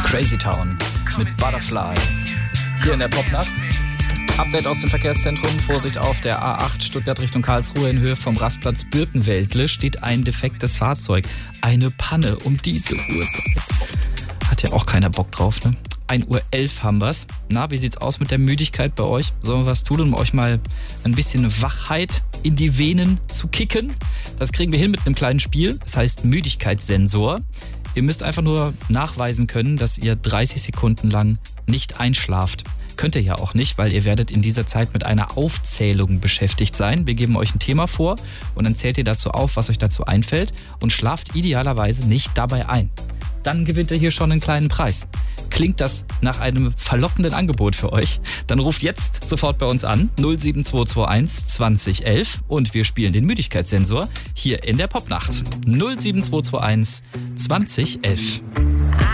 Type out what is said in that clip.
Crazy Town mit Butterfly. Hier in der Popnacht. Update aus dem Verkehrszentrum. Vorsicht auf der A8 Stuttgart Richtung Karlsruhe in Höhe vom Rastplatz Birkenwäldle steht ein defektes Fahrzeug. Eine Panne um diese Uhrzeit. Hat ja auch keiner Bock drauf, ne? 1:11 Uhr haben wir's. Na, wie sieht's aus mit der Müdigkeit bei euch? Sollen wir was tun, um euch mal ein bisschen Wachheit in die Venen zu kicken? Das kriegen wir hin mit einem kleinen Spiel. Das heißt Müdigkeitssensor. Ihr müsst einfach nur nachweisen können, dass ihr 30 Sekunden lang nicht einschlaft. Könnt ihr ja auch nicht, weil ihr werdet in dieser Zeit mit einer Aufzählung beschäftigt sein. Wir geben euch ein Thema vor und dann zählt ihr dazu auf, was euch dazu einfällt und schlaft idealerweise nicht dabei ein. Dann gewinnt ihr hier schon einen kleinen Preis. Klingt das nach einem verlockenden Angebot für euch? Dann ruft jetzt sofort bei uns an 07221 2011 und wir spielen den Müdigkeitssensor hier in der Popnacht. 07221 2011.